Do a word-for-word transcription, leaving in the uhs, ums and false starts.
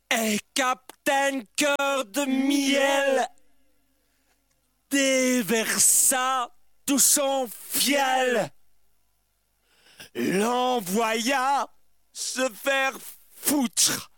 Et Captain Cœur de Miel déversa tout son fiel, l'envoya se faire foutre